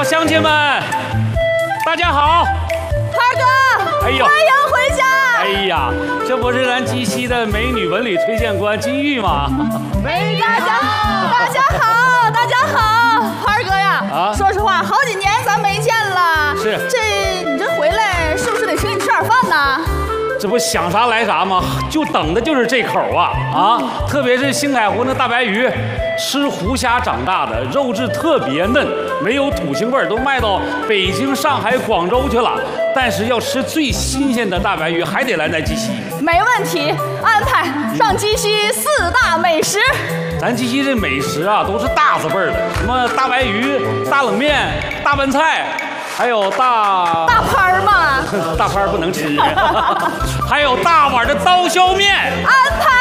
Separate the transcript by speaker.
Speaker 1: 乡亲们，大家好！
Speaker 2: 孩哥，
Speaker 1: 哎呦，
Speaker 2: 欢迎回家！
Speaker 1: 哎呀，这不是咱鸡西的美女文旅推荐官金玉吗？
Speaker 2: 美女，大家好，大家好！孩哥呀，说实话，好几年咱没见了。
Speaker 1: 是。
Speaker 2: 你这回来是不是得请你吃点饭呢？
Speaker 1: 这不想啥来啥吗？就等的就是这口啊！特别是兴海湖那大白鱼，吃湖虾长大的，肉质特别嫩，没有土腥味儿，都卖到北京、上海、广州去了。但是要吃最新鲜的大白鱼，还得来咱鸡西。
Speaker 2: 没问题，安排上鸡西4大美食。
Speaker 1: 咱鸡西这美食啊，都是大字辈儿的，什么大白鱼、大冷面、大拌菜。还有大
Speaker 2: 盘儿嘛，
Speaker 1: 大盘儿不能吃，还有大碗的刀削面。
Speaker 2: 安排